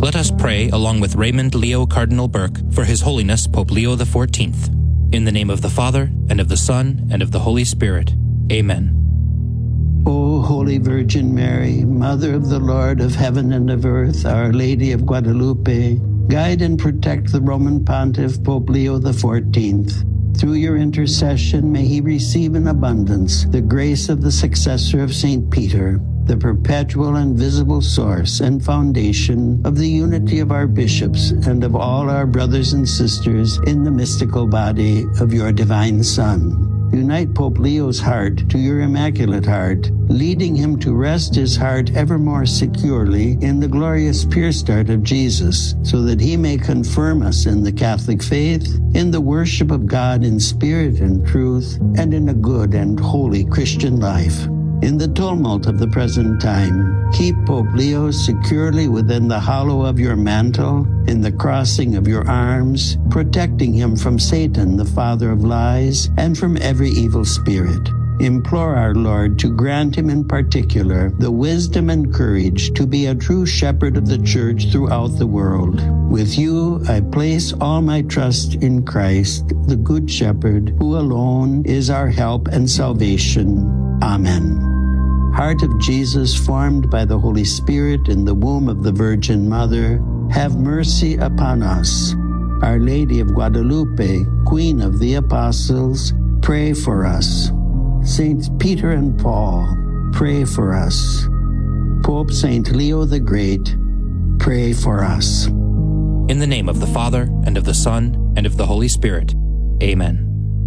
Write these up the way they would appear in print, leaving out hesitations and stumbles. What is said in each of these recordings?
Let us pray along with Raymond Leo Cardinal Burke for His Holiness Pope Leo XIV. In the name of the Father, and of the Son, and of the Holy Spirit. Amen. O Holy Virgin Mary, Mother of the Lord of heaven and of earth, Our Lady of Guadalupe, guide and protect the Roman Pontiff Pope Leo XIV. Through your intercession, may he receive in abundance the grace of the successor of St. Peter, the perpetual and visible source and foundation of the unity of our bishops and of all our brothers and sisters in the mystical body of your divine Son. Unite Pope Leo's heart to your Immaculate Heart, leading him to rest his heart ever more securely in the glorious pure start of Jesus, so that he may confirm us in the Catholic faith, in the worship of God in spirit and truth, and in a good and holy Christian life. In the tumult of the present time, keep Pope Leo securely within the hollow of your mantle, in the crossing of your arms, protecting him from Satan, the father of lies, and from every evil spirit. Implore our Lord to grant him in particular the wisdom and courage to be a true shepherd of the Church throughout the world. With you, I place all my trust in Christ, the Good Shepherd, who alone is our help and salvation. Amen. Heart of Jesus, formed by the Holy Spirit in the womb of the Virgin Mother, have mercy upon us. Our Lady of Guadalupe, Queen of the Apostles, pray for us. Saints Peter and Paul, pray for us. Pope Saint Leo the Great, pray for us. In the name of the Father, and of the Son, and of the Holy Spirit. Amen.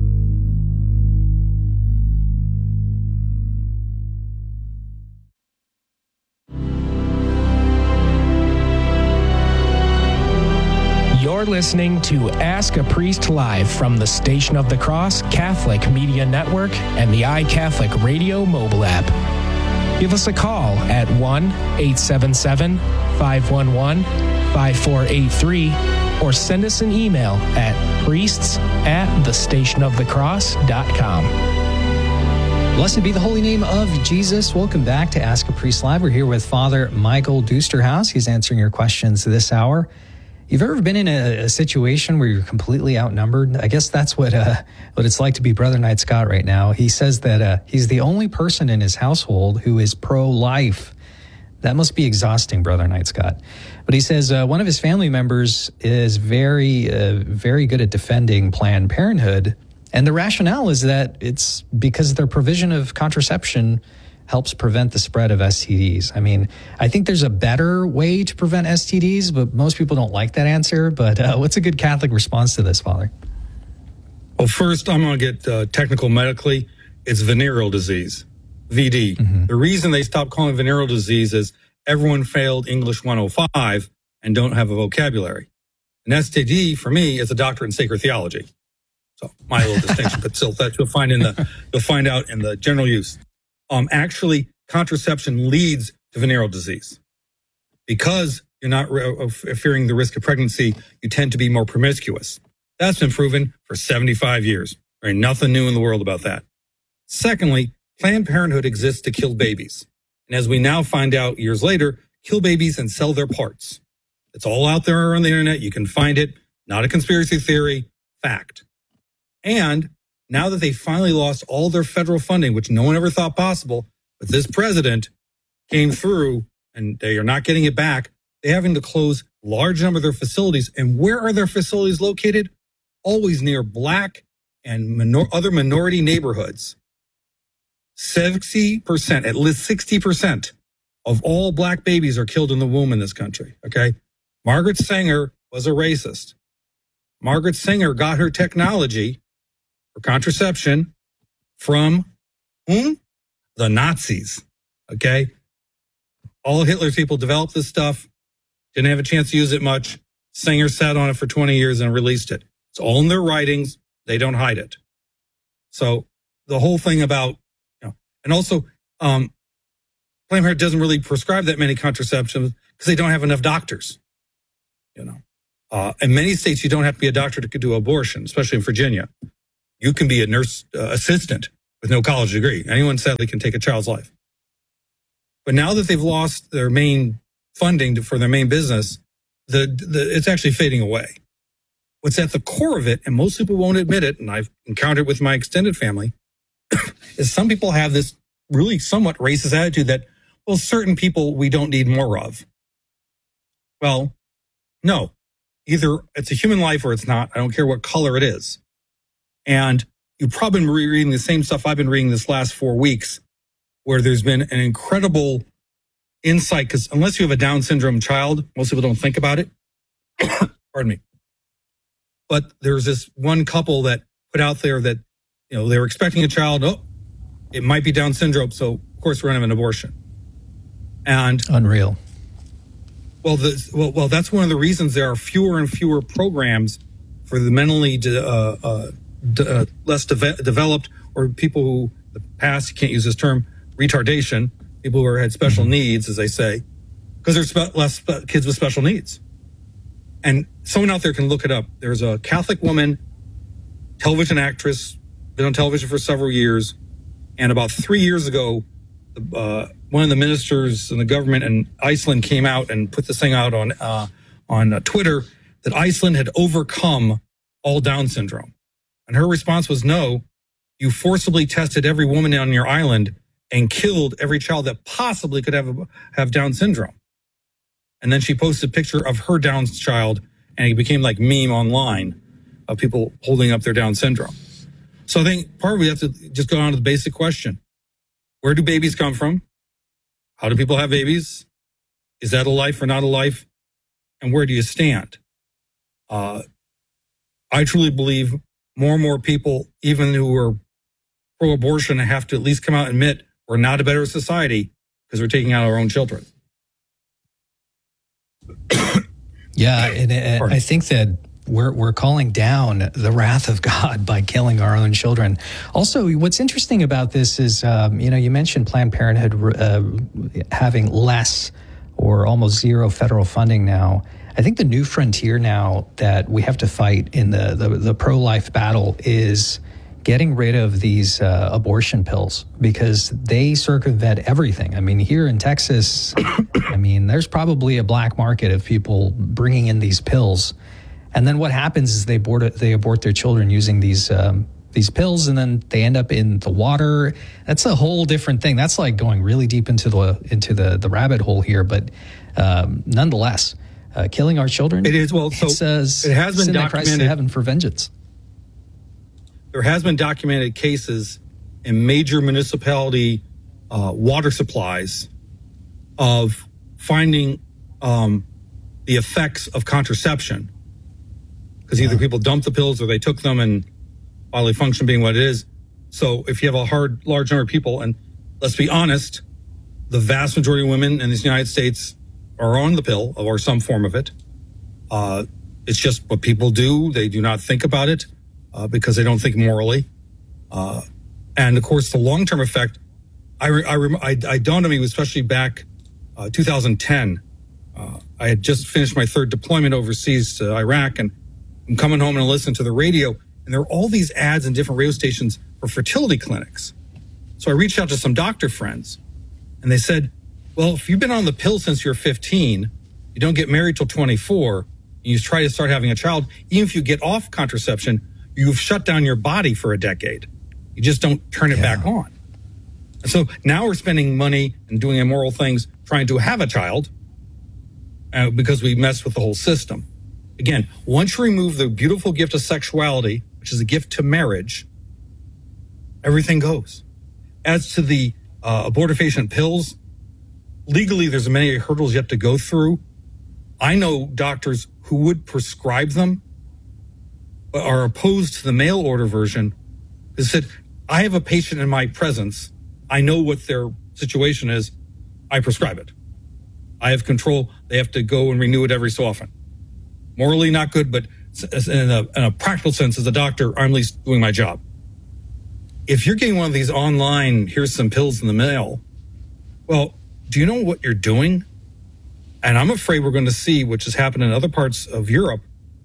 You're listening to Ask a Priest Live from the Station of the Cross Catholic Media Network and the iCatholic Radio mobile app. Give us a call at 1-877-511-5483 or send us an email at priests@thestationofthecross.com. Blessed be the holy name of Jesus. Welcome back to Ask a Priest Live. We're here with Father Michael Dusterhouse. He's answering your questions this hour. You've ever been in a situation where you're completely outnumbered? I guess that's what it's like to be Brother Knight Scott right now. He says that he's the only person in his household who is pro-life. That must be exhausting, Brother Knight Scott. But he says one of his family members is very good at defending Planned Parenthood. And the rationale is that it's because their provision of contraception helps prevent the spread of STDs. I mean, I think there's a better way to prevent STDs, but most people don't like that answer. But what's a good Catholic response to this, Father? Well, first, I'm going to get technical medically. It's venereal disease, VD. Mm-hmm. The reason they stopped calling it venereal disease is everyone failed English 105 and don't have a vocabulary. An STD, for me, is a doctorate in sacred theology. So my little distinction, but still, that you'll find out in the general use. Actually, contraception leads to venereal disease. Because you're not fearing the risk of pregnancy, you tend to be more promiscuous. That's been proven for 75 years. There ain't nothing new in the world about that. Secondly, Planned Parenthood exists to kill babies. And as we now find out years later, kill babies and sell their parts. It's all out there on the internet. You can find it. Not a conspiracy theory. Fact. And now that they finally lost all their federal funding, which no one ever thought possible, but this president came through and they are not getting it back, they're having to close large number of their facilities. And where are their facilities located? Always near black and other minority neighborhoods. 60%, at least 60% of all black babies are killed in the womb in this country, okay? Margaret Sanger was a racist. Margaret Sanger got her technology for contraception from whom? The Nazis, okay? All Hitler's people developed this stuff, didn't have a chance to use it much. Sanger sat on it for 20 years and released it. It's all in their writings. They don't hide it. So the whole thing about, and also, Planned Parenthood doesn't really prescribe that many contraceptions because they don't have enough doctors, in many states, you don't have to be a doctor to do abortion, especially in Virginia. You can be a nurse assistant with no college degree. Anyone sadly can take a child's life. But now that they've lost their main funding for their main business, it's actually fading away. What's at the core of it, and most people won't admit it, and I've encountered it with my extended family, is some people have this really somewhat racist attitude that, well, certain people we don't need more of. Well, no. Either it's a human life or it's not. I don't care what color it is. And you've probably been reading the same stuff I've been reading this last 4 weeks, where there's been an incredible insight, because unless you have a Down syndrome child, most people don't think about it. Pardon me. But there's this one couple that put out there that, you know, they were expecting a child. Oh, it might be Down syndrome. So, of course, we're going to have an abortion. And unreal. Well, that's one of the reasons there are fewer and fewer programs for the mentally less developed, or people who, the past, you can't use this term, retardation, people who had special needs, as they say, because there's less kids with special needs. And someone out there can look it up. There's a Catholic woman, television actress, been on television for several years, and about 3 years ago, one of the ministers in the government in Iceland came out and put this thing out on Twitter that Iceland had overcome all Down syndrome. And her response was, no, you forcibly tested every woman on your island and killed every child that possibly could have Down syndrome. And then she posted a picture of her Down child, and it became like meme online of people holding up their Down syndrome. So I think part of it, we have to just go on to the basic question. Where do babies come from? How do people have babies? Is that a life or not a life? And where do you stand? I truly believe more and more people, even who are pro-abortion, have to at least come out and admit we're not a better society because we're taking out our own children. Yeah, and I think that we're calling down the wrath of God by killing our own children. Also, what's interesting about this is, you mentioned Planned Parenthood having less or almost zero federal funding now. I think the new frontier now that we have to fight in the pro-life battle is getting rid of these abortion pills, because they circumvent everything. I mean, here in Texas, there's probably a black market of people bringing in these pills. And then what happens is they abort their children using these pills, and then they end up in the water. That's a whole different thing. That's like going really deep into the rabbit hole here. But nonetheless, killing our children. It is it has been documented. To heaven for vengeance. There has been documented cases in major municipality water supplies of finding the effects of contraception. Because either people dumped the pills or they took them, and bodily function being what it is. So if you have a large number of people, and let's be honest, the vast majority of women in the United States are on the pill or some form of it. It's just what people do. They do not think about it because they don't think morally. And of course, the long-term effect, I dawned on me, especially back 2010. I had just finished my third deployment overseas to Iraq, and I'm coming home and I listen to the radio, and there are all these ads in different radio stations for fertility clinics. So I reached out to some doctor friends, and they said, well, if you've been on the pill since you're 15, you don't get married till 24, and you try to start having a child, even if you get off contraception, you've shut down your body for a decade. You just don't turn it back on. And so now we're spending money and doing immoral things trying to have a child because we messed with the whole system. Again, once you remove the beautiful gift of sexuality, which is a gift to marriage, everything goes. As to the abortifacient pills, legally there's many hurdles you have to go through. I know doctors who would prescribe them but are opposed to the mail order version. They said, I have a patient in my presence. I know what their situation is. I prescribe it. I have control. They have to go and renew it every so often. Morally not good, but in a practical sense, as a doctor, I'm at least doing my job. If you're getting one of these online, here's some pills in the mail, well, do you know what you're doing? And I'm afraid we're going to see, which has happened in other parts of Europe,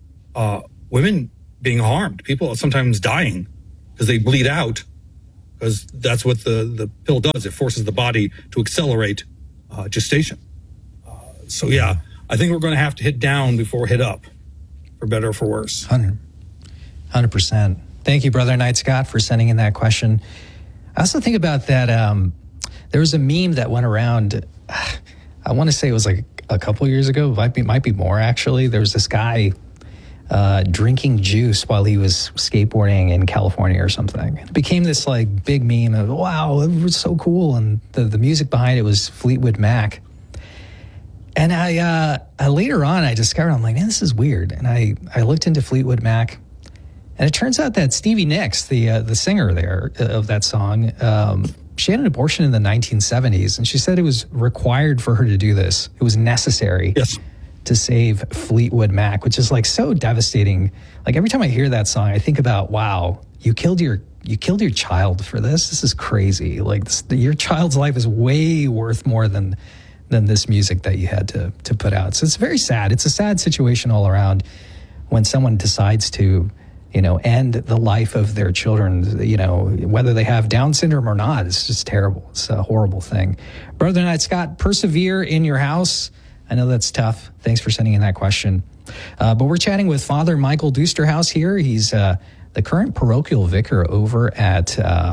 women being harmed, people sometimes dying because they bleed out, because that's what the pill does. It forces the body to accelerate gestation. So, yeah, I think we're going to have to hit down before we hit up, for better or for worse. 100%. Thank you, Brother Knight Scott, for sending in that question. I also think about that. There was a meme that went around. I want to say it was like a couple years ago. Might be more, actually. There was this guy drinking juice while he was skateboarding in California or something. It became this like big meme of, wow, it was so cool. And the music behind it was Fleetwood Mac. And I later on, I discovered, I'm like, man, this is weird. And I looked into Fleetwood Mac. And it turns out that Stevie Nicks, the singer there of that song, she had an abortion in the 1970s. And she said it was required for her to do this. It was necessary. Yes. To save Fleetwood Mac, which is like so devastating. Like every time I hear that song, I think about, wow, you killed your child for this. This is crazy. Like your child's life is way worth more than this music that you had to put out. So it's very sad. It's a sad situation all around when someone decides to, end the life of their children, whether they have Down syndrome or not. It's just terrible. It's a horrible thing. Brother Knight Scott, persevere in your house. I know that's tough. Thanks for sending in that question. But we're chatting with Father Michael Dusterhouse here. He's the current parochial vicar over at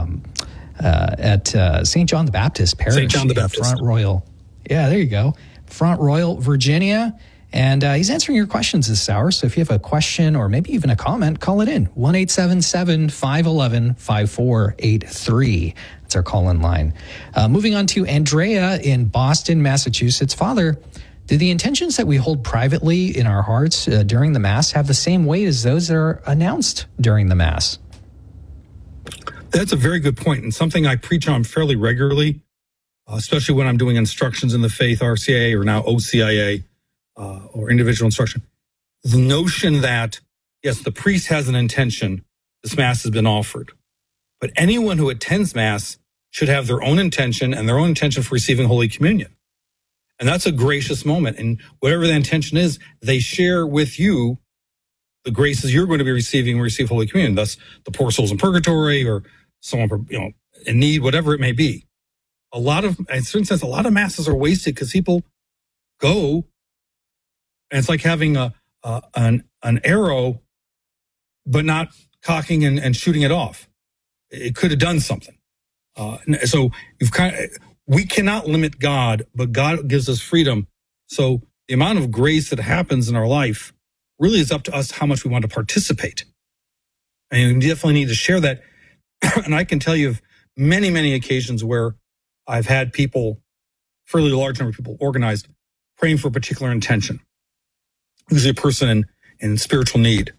St. John the Baptist Parish. St. John the Baptist. Front Royal. Yeah, there you go. Front Royal, Virginia. And he's answering your questions this hour. So if you have a question or maybe even a comment, call it in. 1-877-511-5483. That's our call-in line. Moving on to Andrea in Boston, Massachusetts. Father, do the intentions that we hold privately in our hearts during the Mass have the same weight as those that are announced during the Mass? That's a very good point, and something I preach on fairly regularly, especially when I'm doing instructions in the faith, RCIA or now OCIA, or individual instruction. The notion that, yes, the priest has an intention, this Mass has been offered, but anyone who attends Mass should have their own intention and their own intention for receiving Holy Communion. And that's a gracious moment. And whatever the intention is, they share with you the graces you're going to be receiving when you receive Holy Communion. Thus, the poor souls in purgatory or someone in need, whatever it may be. In a certain sense, a lot of Masses are wasted because people go, and it's like having an arrow, but not cocking and shooting it off. It could have done something. So we cannot limit God, but God gives us freedom. So the amount of grace that happens in our life really is up to us how much we want to participate. And you definitely need to share that. And I can tell you of many, many occasions where I've had people, fairly large number of people organized, praying for a particular intention. Usually a person in spiritual need.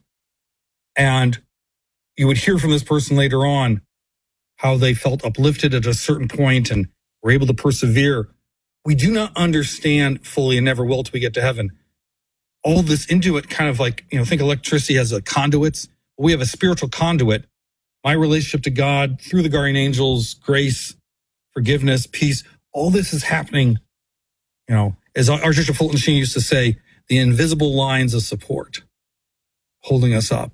And you would hear from this person later on how they felt uplifted at a certain point and were able to persevere. We do not understand fully and never will till we get to heaven. All this into it kind of like, think electricity has a conduits. We have a spiritual conduit. My relationship to God through the guardian angels, grace, forgiveness, peace, all this is happening, as Archbishop Fulton Sheen used to say, the invisible lines of support holding us up.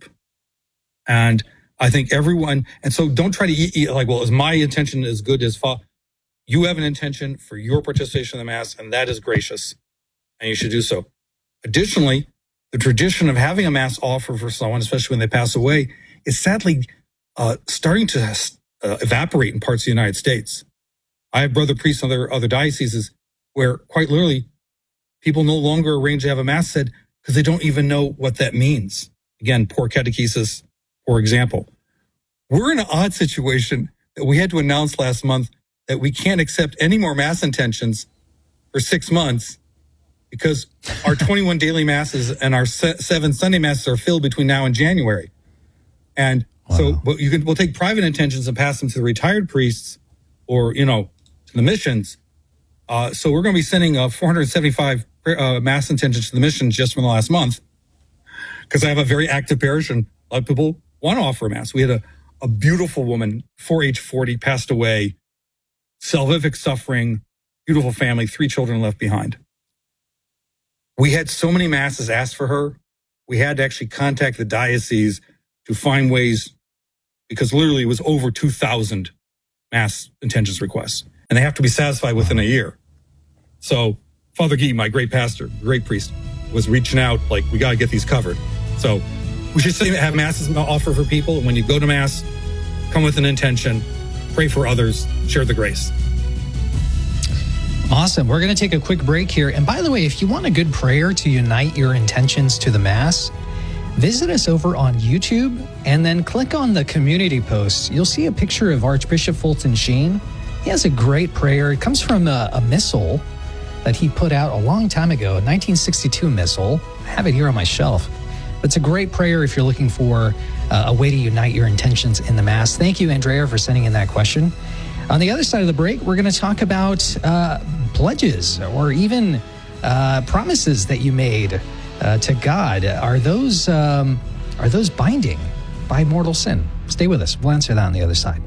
And I think everyone, and so don't try to eat like, well, is my intention as good as you have an intention for your participation in the Mass, and that is gracious, and you should do so. Additionally, the tradition of having a Mass offer for someone, especially when they pass away, is sadly starting to evaporate in parts of the United States. I have brother priests in other dioceses where, quite literally, people no longer arrange to have a Mass said because they don't even know what that means. Again, poor catechesis, for example. We're in an odd situation that we had to announce last month that we can't accept any more Mass intentions for 6 months because our 21 daily Masses and our 7 Sunday Masses are filled between now and January. And so we'll take private intentions and pass them to the retired priests or, to the missions. So we're going to be sending 475 Mass intentions to the missions just from the last month because I have a very active parish and a lot of people want to offer a Mass. We had a beautiful woman, 4H40, passed away, salvific suffering, beautiful family, 3 children left behind. We had so many Masses asked for her. We had to actually contact the diocese to find ways because literally it was over 2,000 Mass intentions requests, and they have to be satisfied within a year. So Father Guy, my great pastor, great priest, was reaching out like, we got to get these covered. So we should have masses offer for people. And when you go to mass, come with an intention, pray for others, share the grace. Awesome. We're going to take a quick break here. And by the way, if you want a good prayer to unite your intentions to the Mass, visit us over on YouTube and then click on the community posts. You'll see a picture of Archbishop Fulton Sheen. He has a great prayer. It comes from a missal that he put out a long time ago, a 1962 missal. I have it here on my shelf. But it's a great prayer if you're looking for a way to unite your intentions in the Mass. Thank you, Andrea, for sending in that question. On the other side of the break, we're going to talk about pledges or even promises that you made to God. Are those binding by mortal sin? Stay with us. We'll answer that on the other side.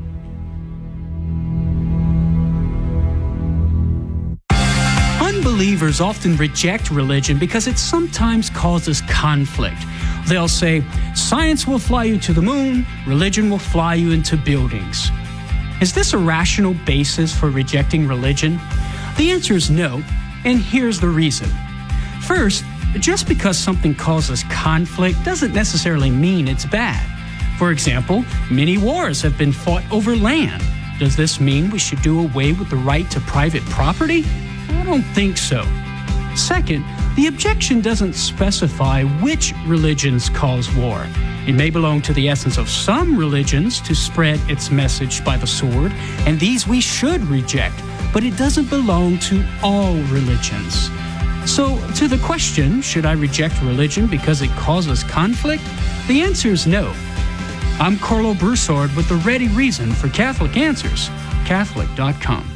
Unbelievers often reject religion because it sometimes causes conflict. They'll say, science will fly you to the moon, religion will fly you into buildings. Is this a rational basis for rejecting religion? The answer is no, and here's the reason. First, just because something causes conflict doesn't necessarily mean it's bad. For example, many wars have been fought over land. Does this mean we should do away with the right to private property? I don't think so. Second, the objection doesn't specify which religions cause war. It may belong to the essence of some religions to spread its message by the sword, and these we should reject, but it doesn't belong to all religions. So, to the question, should I reject religion because it causes conflict? The answer is no. I'm Carlo Broussard with the ready reason for Catholic Answers, Catholic.com.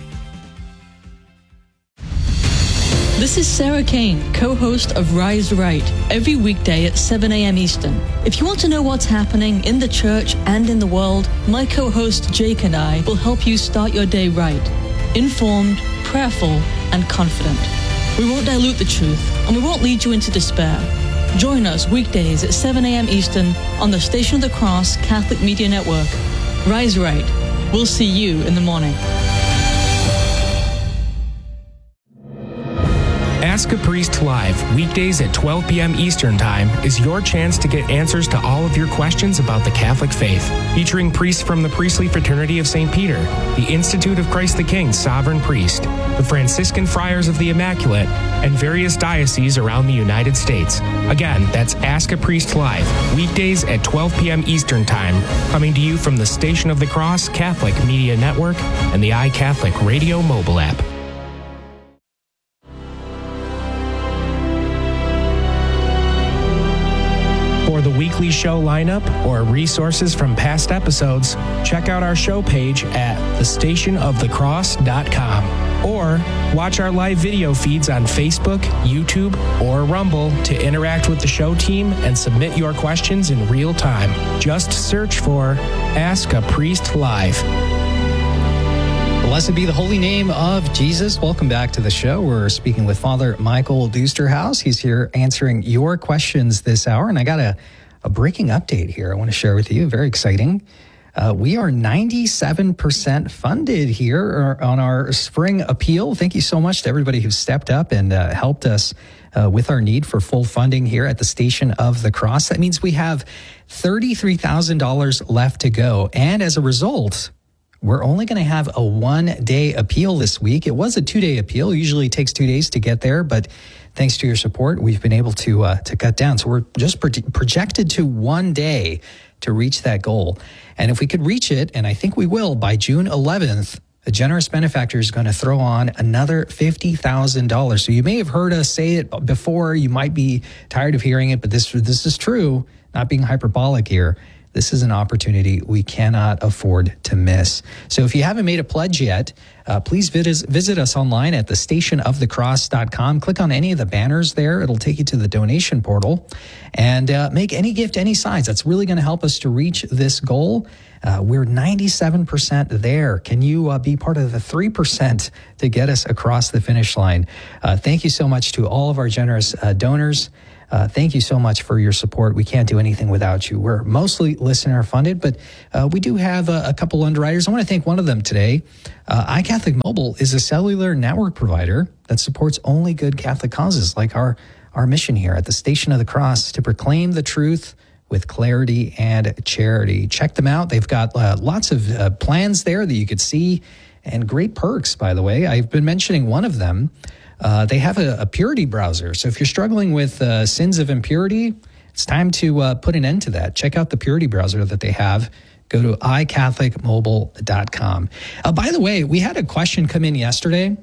This is Sarah Kane, co-host of Rise Right, every weekday at 7 a.m. Eastern. If you want to know what's happening in the church and in the world, my co-host Jake and I will help you start your day right, informed, prayerful, and confident. We won't dilute the truth, and we won't lead you into despair. Join us weekdays at 7 a.m. Eastern on the Station of the Cross Catholic Media Network. Rise Right. We'll see you in the morning. Ask a Priest Live, weekdays at 12 p.m. Eastern Time, is your chance to get answers to all of your questions about the Catholic faith. Featuring priests from the Priestly Fraternity of St. Peter, the Institute of Christ the King Sovereign Priest, the Franciscan Friars of the Immaculate, and various dioceses around the United States. Again, that's Ask a Priest Live, weekdays at 12 p.m. Eastern Time, coming to you from the Station of the Cross Catholic Media Network and the iCatholic Radio mobile app. For the weekly show lineup or resources from past episodes, check out our show page at thestationofthecross.com or watch our live video feeds on Facebook, YouTube, or Rumble to interact with the show team and submit your questions in real time. Just search for Ask a Priest Live. Blessed be the holy name of Jesus. Welcome back to the show. We're speaking with Father Michael Dusterhouse. He's here answering your questions this hour. And I got a breaking update here I want to share with you. Very exciting. We are 97% funded here on our spring appeal. Thank you so much to everybody who stepped up and helped us with our need for full funding here at the Station of the Cross. That means we have $33,000 left to go. And as a result, we're only going to have a 1-day appeal this week. It was a 2-day appeal. Usually it takes 2 days to get there, but thanks to your support, we've been able to cut down. So we're just projected to 1 day to reach that goal. And if we could reach it, and I think we will, by June 11th, a generous benefactor is going to throw on another $50,000. So you may have heard us say it before. You might be tired of hearing it, but this is true, not being hyperbolic here. This is an opportunity we cannot afford to miss. So if you haven't made a pledge yet, please visit us online at thestationofthecross.com. Click on any of the banners there. It'll take you to the donation portal. And make any gift any size. That's really going to help us to reach this goal. We're 97% there. Can you be part of the 3% to get us across the finish line? Thank you so much to all of our generous donors. Thank you so much for your support. We can't do anything without you. We're mostly listener funded, but we do have a couple underwriters. I want to thank one of them today. iCatholic Mobile is a cellular network provider that supports only good Catholic causes, like our mission here at the Station of the Cross, to proclaim the truth with clarity and charity. Check them out. They've got lots of plans there that you could see, and great perks, by the way. I've been mentioning one of them. They have a purity browser. So if you're struggling with sins of impurity, it's time to put an end to that. Check out the purity browser that they have. Go to iCatholicMobile.com. By the way, we had a question come in yesterday.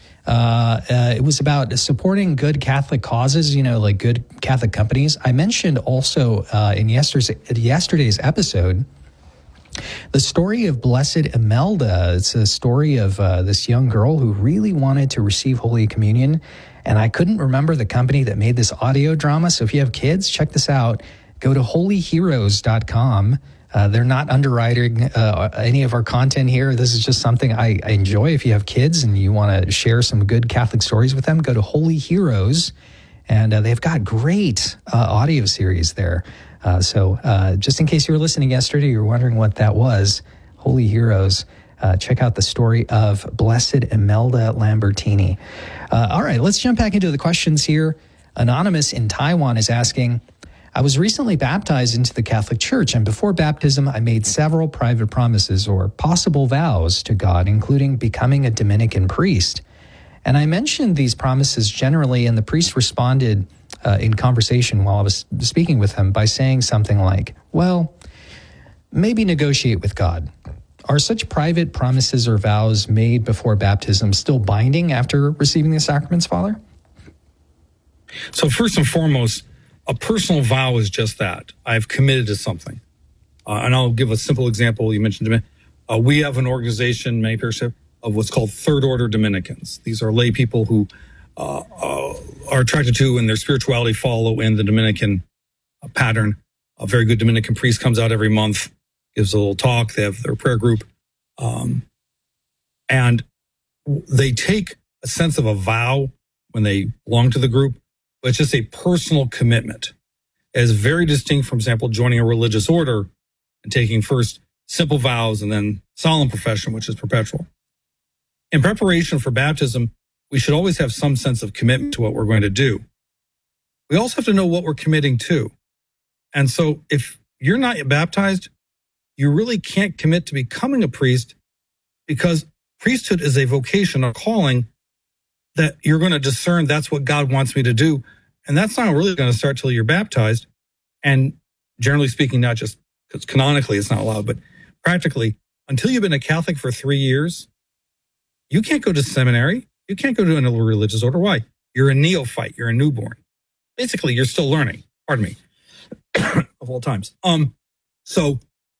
It was about supporting good Catholic causes, like good Catholic companies. I mentioned also in yesterday's episode the story of Blessed Imelda. It's a story of this young girl who really wanted to receive Holy Communion, and I couldn't remember the company that made this audio drama. So if you have kids, check this out. Go to holyheroes.com. They're not underwriting any of our content here. This is just something I enjoy. If you have kids and you want to share some good Catholic stories with them, go to Holy Heroes, and they've got great audio series there. So just in case you were listening yesterday, you're wondering what that was, Holy Heroes, check out the story of Blessed Imelda Lambertini. All right, let's jump back into the questions here. Anonymous in Taiwan is asking, I was recently baptized into the Catholic Church, and before baptism, I made several private promises or possible vows to God, including becoming a Dominican priest. And I mentioned these promises generally, and the priest responded in conversation while I was speaking with him by saying something like, well, maybe negotiate with God. Are such private promises or vows made before baptism still binding after receiving the sacraments, Father? So first and foremost, a personal vow is just that. I've committed to something. And I'll give a simple example. You mentioned to me. We have an organization, many parishes, of what's called Third Order Dominicans. These are lay people who are attracted to and their spirituality follow in the Dominican pattern. A very good Dominican priest comes out every month, gives a little talk. They have their prayer group. And they take a sense of a vow when they belong to the group, but it's just a personal commitment. It is very distinct from, for example, joining a religious order and taking first simple vows and then solemn profession, which is perpetual. In preparation for baptism, we should always have some sense of commitment to what we're going to do. We also have to know what we're committing to. And so if you're not baptized, you really can't commit to becoming a priest, because priesthood is a vocation, a calling that you're going to discern that's what God wants me to do. And that's not really going to start till you're baptized. And generally speaking, not just because canonically it's not allowed, but practically, until you've been a Catholic for 3 years, you can't go to seminary. You can't go to a religious order. Why? You're a neophyte. You're a newborn. Basically, you're still learning. Pardon me. Of all times. So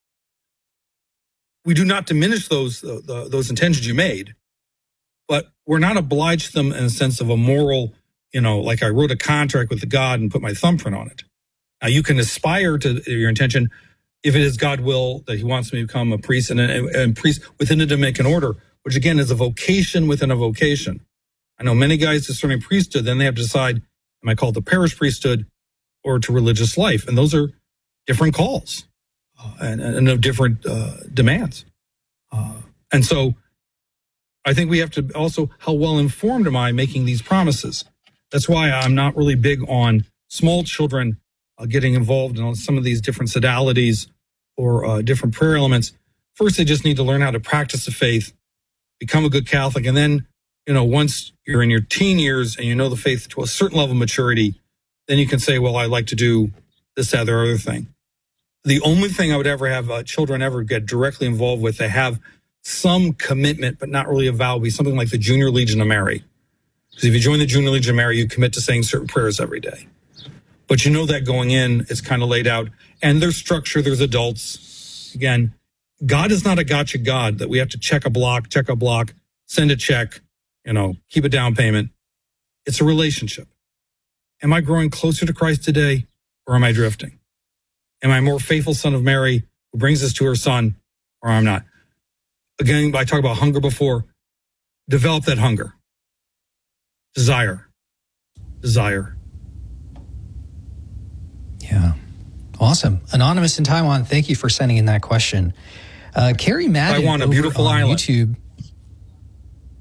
we do not diminish those intentions you made, but we're not obliged to them in a sense of a moral, like I wrote a contract with God and put my thumbprint on it. Now you can aspire to your intention if it is God will that he wants me to become a priest and priest within the Dominican order, which again is a vocation within a vocation. I know many guys discerning priesthood, then they have to decide, am I called to parish priesthood or to religious life? And those are different calls and of different demands. And so I think we have to also, how well informed am I making these promises? That's why I'm not really big on small children getting involved in some of these different sodalities or different prayer elements. First, they just need to learn how to practice the faith, become a good Catholic, and then, once you're in your teen years and you know the faith to a certain level of maturity, then you can say, well, I like to do this, that, or other thing. The only thing I would ever have children ever get directly involved with, they have some commitment, but not really a vow, would be something like the Junior Legion of Mary. Because if you join the Junior Legion of Mary, you commit to saying certain prayers every day. But that going in, it's kind of laid out. And there's structure, there's adults. Again, God is not a gotcha God that we have to check a block, send a check, keep a down payment. It's a relationship. Am I growing closer to Christ today, or am I drifting? Am I a more faithful son of Mary who brings us to her son, or I'm not? Again, I talked about hunger before. Develop that hunger. Desire. Awesome. Anonymous in Taiwan, thank you for sending in that question. Carrie Madden Taiwan, a beautiful on island. YouTube.